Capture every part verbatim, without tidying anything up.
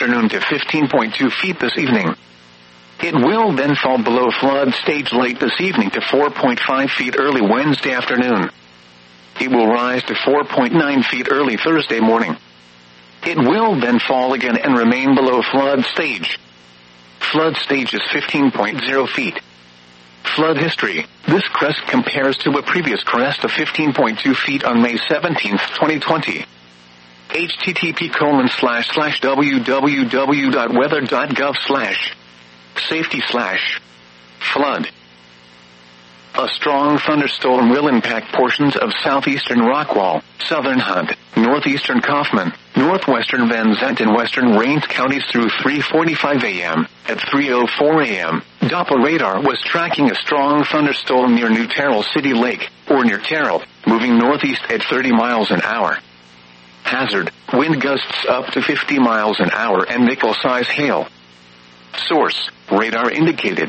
afternoon to fifteen point two feet this evening. It will then fall below flood stage late this evening to four point five feet early Wednesday afternoon. It will rise to four point nine feet early Thursday morning. It will then fall again and remain below flood stage. Flood stage is fifteen point zero feet. Flood history. This crest compares to a previous crest of fifteen point two feet on May seventeenth, twenty twenty. http colon slash slash www dot weather dot gov slash safety slash flood. A strong thunderstorm will impact portions of southeastern Rockwall, southern Hunt, northeastern Kaufman, northwestern Van Zandt and western Rains counties through three forty-five a.m. At three oh four a.m., Doppler radar was tracking a strong thunderstorm near New Terrell City Lake, or near Terrell, moving northeast at thirty miles an hour. Hazard, wind gusts up to fifty miles an hour and nickel-size hail. Source, radar indicated.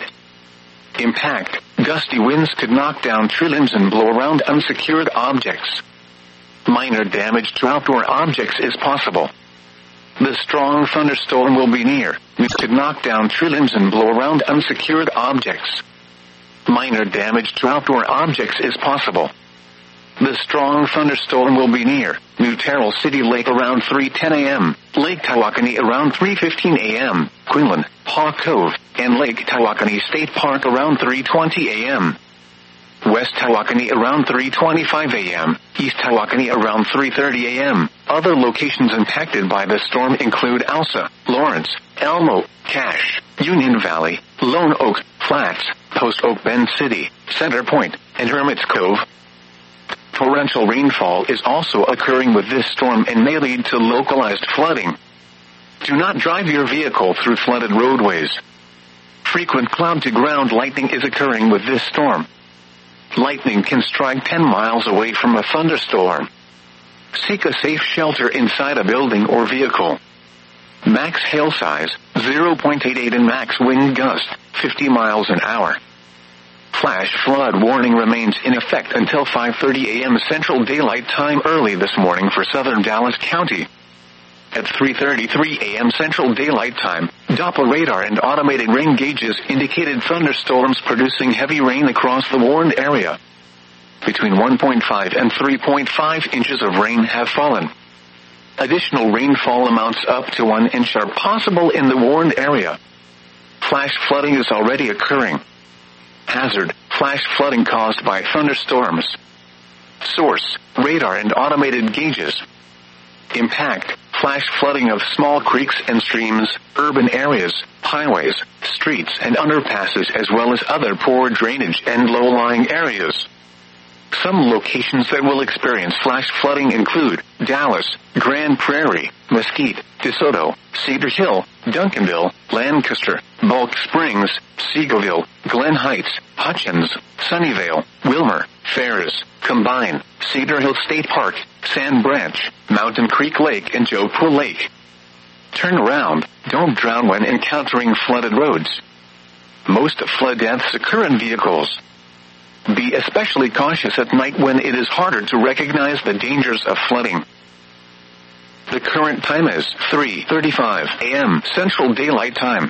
Impact, gusty winds could knock down tree limbs and blow around unsecured objects. Minor damage to outdoor objects is possible. The strong thunderstorm will be near. It could knock down tree limbs and blow around unsecured objects. Minor damage to outdoor objects is possible. The strong thunderstorm will be near New Terrell City Lake around three ten a.m., Lake Tawakoni around three fifteen a.m., Quinlan, Paw Cove, and Lake Tawakoni State Park around three twenty a.m. West Tawakoni around three twenty-five a.m., East Tawakoni around three thirty a.m. Other locations impacted by the storm include Alsa, Lawrence, Elmo, Cache, Union Valley, Lone Oak, Flats, Post Oak Bend City, Center Point, and Hermit's Cove. Torrential rainfall is also occurring with this storm and may lead to localized flooding. Do not drive your vehicle through flooded roadways. Frequent cloud-to-ground lightning is occurring with this storm. Lightning can strike ten miles away from a thunderstorm. Seek a safe shelter inside a building or vehicle. Max hail size, zero point eight eight and max wind gust, fifty miles an hour. Flash flood warning remains in effect until five thirty a.m. Central Daylight Time early this morning for southern Dallas County. At three thirty-three a.m. Central Daylight Time, Doppler radar and automated rain gauges indicated thunderstorms producing heavy rain across the warned area. Between one point five and three point five inches of rain have fallen. Additional rainfall amounts up to one inch are possible in the warned area. Flash flooding is already occurring. Hazard, flash flooding caused by thunderstorms. Source, radar and automated gauges. Impact, flash flooding of small creeks and streams, urban areas, highways, streets and underpasses as well as other poor drainage and low-lying areas. Some locations that will experience flash flooding include Dallas, Grand Prairie, Mesquite, DeSoto, Cedar Hill, Duncanville, Lancaster, Bulk Springs, Seagoville, Glen Heights, Hutchins, Sunnyvale, Wilmer, Ferris, Combine, Cedar Hill State Park, Sand Branch, Mountain Creek Lake and Joe Pool Lake. Turn around, don't drown when encountering flooded roads. Most flood deaths occur in vehicles. Be especially cautious at night when it is harder to recognize the dangers of flooding. The current time is three thirty-five a.m. Central Daylight Time.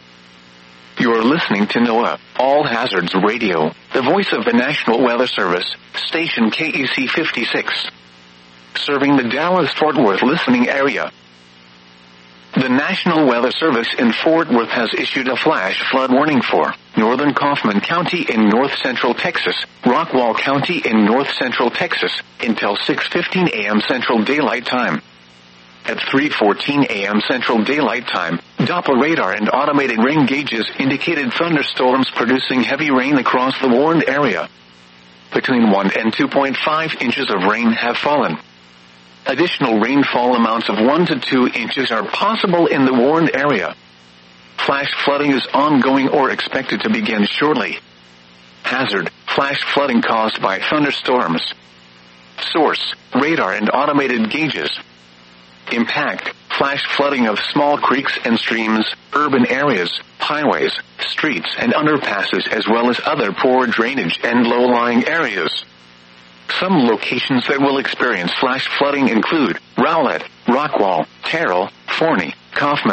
You are listening to NOAA, All Hazards Radio, the voice of the National Weather Service, station K E C fifty-six. Serving the Dallas-Fort Worth listening area. The National Weather Service in Fort Worth has issued a flash flood warning for northern Kaufman County in north-central Texas, Rockwall County in north-central Texas, until six fifteen a.m. Central Daylight Time. At three fourteen a.m. Central Daylight Time, Doppler radar and automated rain gauges indicated thunderstorms producing heavy rain across the warned area. Between one and two point five inches of rain have fallen. Additional rainfall amounts of one to two inches are possible in the warned area. Flash flooding is ongoing or expected to begin shortly. Hazard, flash flooding caused by thunderstorms. Source, radar and automated gauges. Impact, flash flooding of small creeks and streams, urban areas, highways, streets and underpasses as well as other poor drainage and low-lying areas. Some locations that will experience flash flooding include Rowlett, Rockwall, Terrell, Forney, Kaufman,